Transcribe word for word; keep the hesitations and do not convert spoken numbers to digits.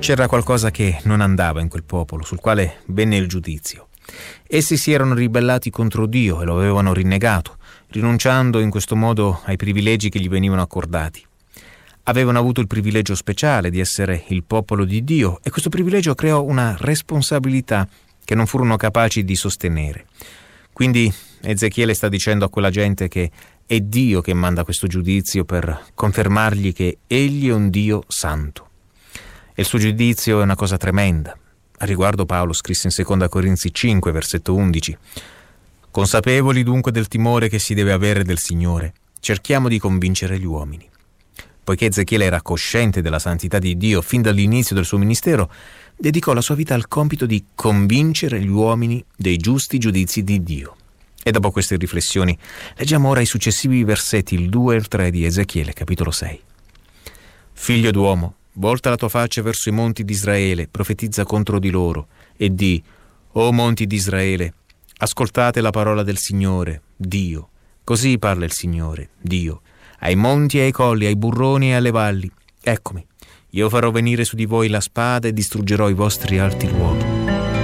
C'era qualcosa che non andava in quel popolo, sul quale venne il giudizio. Essi si erano ribellati contro Dio e lo avevano rinnegato, rinunciando in questo modo ai privilegi che gli venivano accordati. Avevano avuto il privilegio speciale di essere il popolo di Dio e questo privilegio creò una responsabilità che non furono capaci di sostenere. Quindi Ezechiele sta dicendo a quella gente che è Dio che manda questo giudizio per confermargli che egli è un Dio santo. E il suo giudizio è una cosa tremenda. A riguardo Paolo scrisse in seconda Corinzi cinque, versetto undici: «Consapevoli dunque del timore che si deve avere del Signore, cerchiamo di convincere gli uomini». Poiché Ezechiele era cosciente della santità di Dio fin dall'inizio del suo ministero, dedicò la sua vita al compito di convincere gli uomini dei giusti giudizi di Dio. E dopo queste riflessioni, leggiamo ora i successivi versetti, il due e il tre di Ezechiele, capitolo sei. «Figlio d'uomo, volta la tua faccia verso i monti di Israele, profetizza contro di loro, e di: O monti di Israele, ascoltate la parola del Signore, Dio. Così parla il Signore, Dio, ai monti e ai colli, ai burroni e alle valli. Eccomi, io farò venire su di voi la spada e distruggerò i vostri alti luoghi.